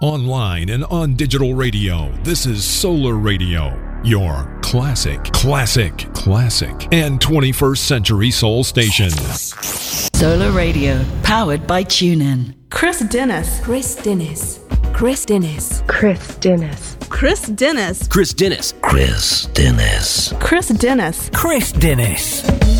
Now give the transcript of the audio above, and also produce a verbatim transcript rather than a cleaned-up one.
online and on digital radio. This is Solar Radio, your classic, classic, classic, and twenty-first century soul station. Solar Radio, powered by TuneIn. Chris Dennis. Chris Dennis. Chris Dennis. Chris Dennis. Chris Dennis. Chris Dennis. Chris Dennis. Chris Dennis. Chris Dennis.